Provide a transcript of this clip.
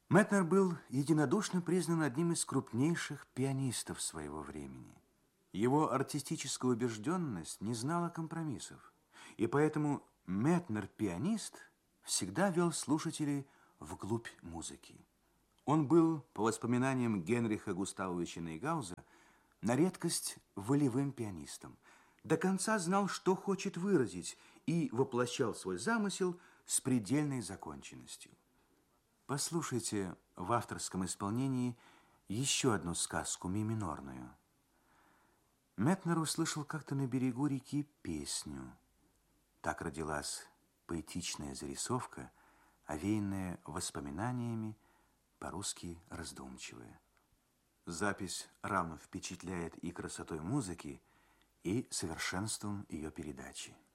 Мэтнер был единодушно признан одним из крупнейших пианистов своего времени. Его артистическая убежденность не знала компромиссов, и поэтому Мэтнер-пианист всегда вел слушателей вглубь музыки. Он был, по воспоминаниям Генриха Густавовича Нейгауза, на редкость волевым пианистом. До конца знал, что хочет выразить, и воплощал свой замысел с предельной законченностью. Послушайте в авторском исполнении еще одну сказку ми-минорную. Мэтнер услышал как-то на берегу реки песню. Так родилась поэтичная зарисовка, овеянная воспоминаниями, по-русски раздумчивая. Запись равно впечатляет и красотой музыки, и совершенством ее передачи.